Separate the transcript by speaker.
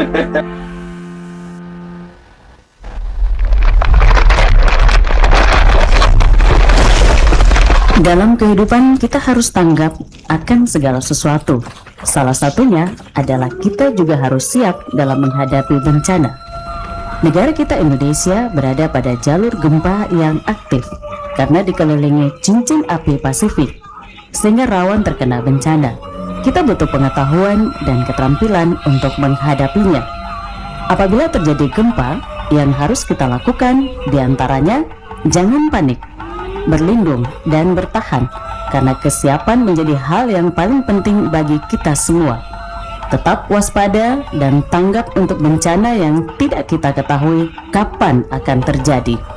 Speaker 1: Dalam kehidupan kita harus tanggap akan segala sesuatu. Salah satunya adalah kita juga harus siap dalam menghadapi bencana. Negara kita Indonesia berada pada jalur gempa yang aktif karena dikelilingi cincin api Pasifik, sehingga rawan terkena bencana. Kita butuh pengetahuan dan keterampilan untuk menghadapinya. Apabila terjadi gempa, yang harus kita lakukan diantaranya jangan panik, berlindung dan bertahan, karena kesiapan menjadi hal yang paling penting bagi kita semua. Tetap waspada dan tanggap untuk bencana yang tidak kita ketahui kapan akan terjadi.